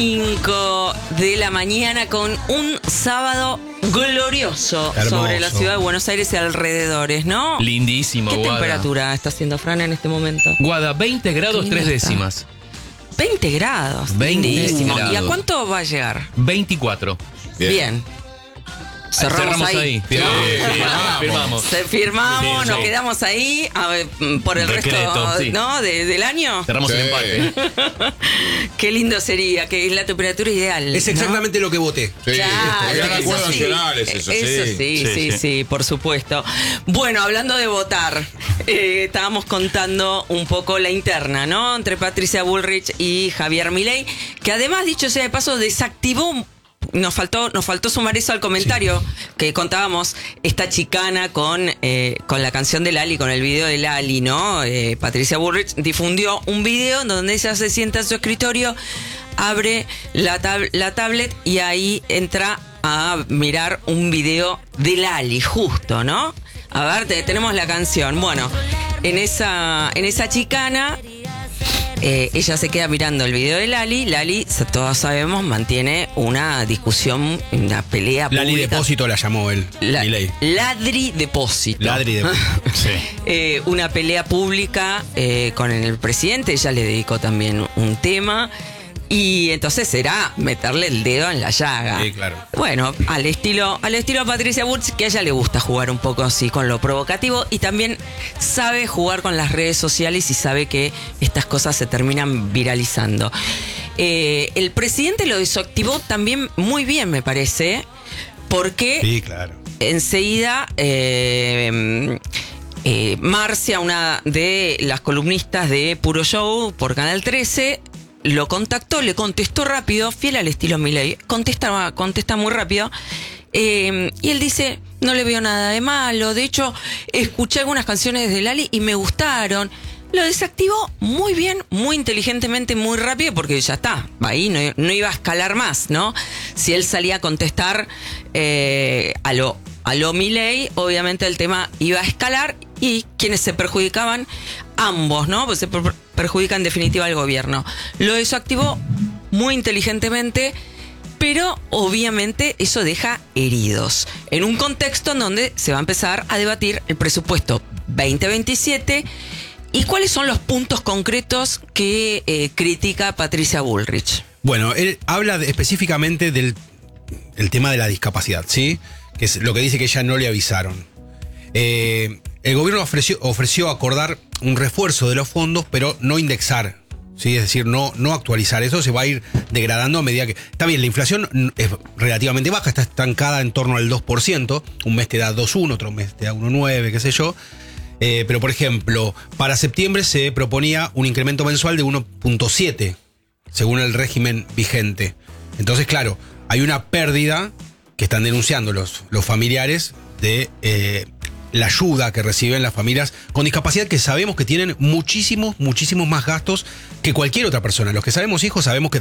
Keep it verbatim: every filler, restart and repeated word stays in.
cinco de la mañana con un sábado glorioso Hermoso. sobre la ciudad de Buenos Aires y alrededores, ¿no? Lindísimo, ¿Qué Guada. temperatura está haciendo Fran en este momento? Guada, veinte grados, Qué tres lindo está. décimas. veinte grados. veinte lindísimo. ¿Y a grados. cuánto va a llegar? veinticuatro. Bien. Bien. Cerramos, ahí. Firmamos. Sí, Firmamos. Firmamos. Se- Firmamos, Sí, nos sí. quedamos ahí a ver, por el Decreto, resto, sí. ¿no? de- del año. Cerramos Sí. el empate. Qué lindo sería, que es la temperatura ideal. Es ¿no? exactamente lo que voté. Sí, Claro, eran eso acuerdos sí. nacionales, eso, Eso sí. sí, sí, Sí, sí, sí. por supuesto. Bueno, hablando de votar, eh, estábamos contando un poco la interna, ¿no? Entre Patricia Bullrich y Javier Milei, que además, dicho sea de paso, desactivó. Nos faltó, nos faltó sumar eso al comentario que contábamos, esta chicana con, eh, con la canción de Lali, con el video de Lali, ¿no? Eh, Patricia Bullrich difundió un video donde ella se sienta en su escritorio, abre la, tab- la tablet y ahí entra a mirar un video de Lali, justo, ¿no? A ver, te- tenemos la canción. Bueno, en esa, en esa chicana... Eh, ella se queda mirando el video de Lali. Lali, sa- todos sabemos, mantiene una discusión, una pelea Lali pública. Depósito la llamó él, La- Milei. Ladri Depósito. Ladri Depósito. Sí. Eh, una pelea pública eh, con el presidente. Ella le dedicó también un tema. Y entonces será meterle el dedo en la llaga. Sí, claro. Bueno, al estilo, al estilo Patricia Bullrich, que a ella le gusta jugar un poco así con lo provocativo y también sabe jugar con las redes sociales y sabe que estas cosas se terminan viralizando. Eh, el presidente lo desactivó también muy bien, me parece, porque Sí, claro. enseguida eh, eh, Marcia, una de las columnistas de Puro Show por Canal trece, lo contactó, le contestó rápido, fiel al estilo Milei, contesta, contesta muy rápido, eh, y él dice, no le veo nada de malo, de hecho, escuché algunas canciones de Lali y me gustaron. Lo desactivó muy bien, muy inteligentemente, muy rápido, porque ya está, ahí no, no iba a escalar más, ¿no? Si él salía a contestar eh, a lo, a lo Milei, obviamente el tema iba a escalar y quienes se perjudicaban, ambos, ¿no? Pues se per- perjudica en definitiva al gobierno. Lo desactivó muy inteligentemente, pero obviamente eso deja heridos. En un contexto en donde se va a empezar a debatir el presupuesto veinte veintisiete. ¿Y cuáles son los puntos concretos que eh, critica Patricia Bullrich? Bueno, él habla de- específicamente del el tema de la discapacidad, ¿sí? Que es lo que dice que ya no le avisaron. Eh, el gobierno ofreció, ofreció acordar un refuerzo de los fondos, pero no indexar, ¿sí? Es decir, no, no actualizar. Eso se va a ir degradando a medida que... Está bien, la inflación es relativamente baja, está estancada en torno al dos por ciento. Un mes te da dos coma uno, otro mes te da uno coma nueve, qué sé yo. Eh, pero, por ejemplo, para septiembre se proponía un incremento mensual de uno punto siete, según el régimen vigente. Entonces, claro, hay una pérdida que están denunciando los, los familiares de eh, la ayuda que reciben las familias con discapacidad, que sabemos que tienen muchísimos, muchísimos más gastos que cualquier otra persona. Los que sabemos hijos sabemos que